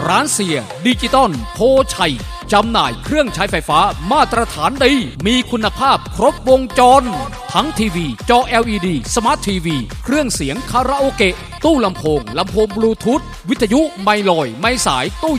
ร้านเสียดิจิตอลโพชัยจำหน่ายเครื่องใช้ไฟฟ้ามาตรฐานดีมีคุณภาพครบวงจรทั้งทีวีจอ LED สมาร์ททีวีเครื่องเสียงคาราโอเกะตู้ลำโพงบลูทูธวิทยุไมค์ลอยไม้สายตู้